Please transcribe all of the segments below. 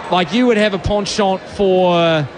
Like, you would have a penchant for...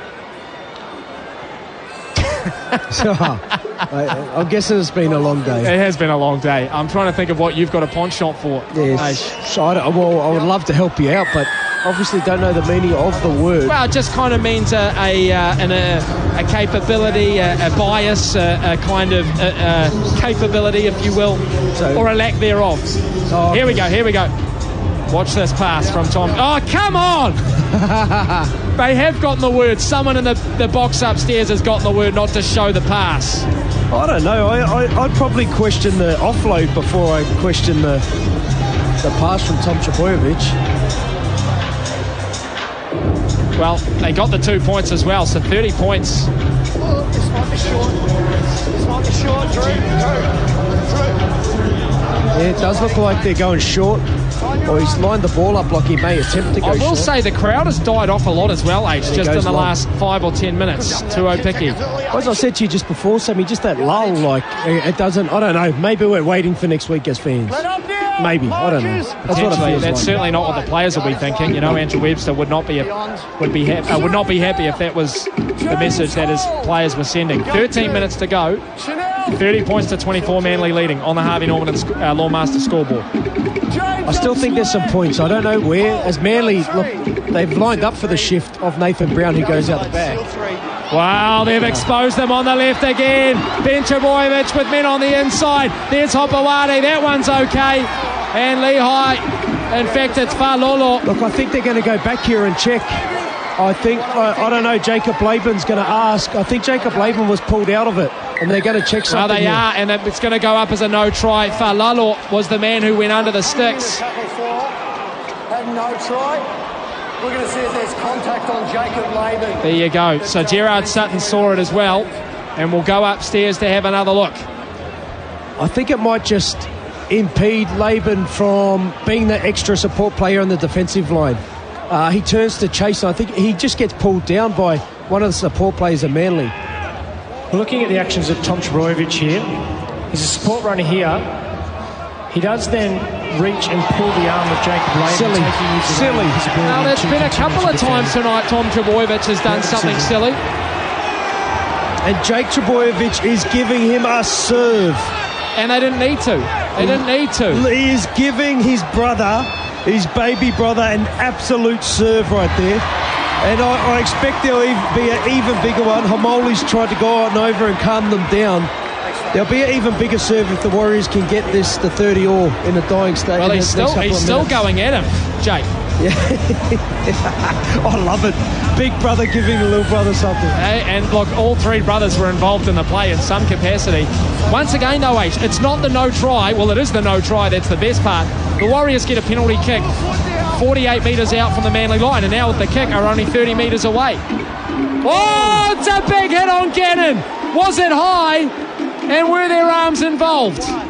I'm guessing it's been a long day. It has been a long day. I'm trying to think of what you've got a penchant for. Yes. So I would love to help you out, but obviously don't know the meaning of the word. Well, it just kind of means a capability, a bias, a kind of capability, if you will, or a lack thereof. Oh, Here we go. Watch this pass from Tom. Oh, come on! They have gotten the word. Someone in the box upstairs has gotten the word not to show the pass. I don't know. I'd probably question the offload before I question the pass from Tom Trbojevic. Well, they got the 2 points as well, so 30 points. Oh, this might be short. This might be short, Drew. Yeah, it does look like they're going short. Or he's lined the ball up like he may attempt to go short. I will say the crowd has died off a lot as well, H, just in the last 5 or 10 minutes. 2-0 Picky. As I said to you just before, Sammy, just that lull, like, it doesn't, I don't know, maybe we're waiting for next week as fans. Maybe, I don't know. That's certainly not what the players will be thinking. You know, Andrew Webster would not be happy if that was the message that his players were sending. 13 minutes to go. 30 points to 24, Manly leading on the Harvey Norman Lawmaster scoreboard. I still think there's some points. I don't know where. As Manly, look, they've lined up for the shift of Nathan Brown, who goes out the back. Wow, they've exposed them on the left again. Ben Trbojevic with men on the inside. There's Hopewadi. That one's okay. And Lehigh. In fact, it's Falolo. Look, I think they're going to go back here and check. I think, I don't know, Jacob Laban's going to ask. I think Jacob Laban was pulled out of it, and they're going to check something. Well, they are, and it's going to go up as a no try. Falalo was the man who went under the sticks. Had no try. We're going to see if there's contact on Jacob Laban. There you go. So Gerard Sutton saw it as well, and we'll go upstairs to have another look. I think it might just impede Laban from being the extra support player on the defensive line. He turns to chase, and I think he just gets pulled down by one of the support players of Manly. We're looking at the actions of Tom Trbojevic here. He's a support runner here. He does then reach and pull the arm of Jacob Laban. Silly. Now, there's been a couple of times tonight Tom Trbojevic has done something silly. And Jake Trbojevic is giving him a serve. And they didn't need to. He is giving his brother, his baby brother, an absolute serve right there. And I expect there'll be an even bigger one. Hamoli's tried to go on over and calm them down. There'll be an even bigger serve if the Warriors can get this to 30-all in a dying state. Well, he's still going at him, Jake. Yeah. I love it. Big brother giving the little brother something. And look, all three brothers were involved in the play in some capacity. Once again, though, H, it's not the no try. Well, it is the no try. That's the best part. The Warriors get a penalty kick 48 metres out from the Manly line, and now with the kick are only 30 metres away. Oh, it's a big hit on Gannon. Was it high? And were their arms involved?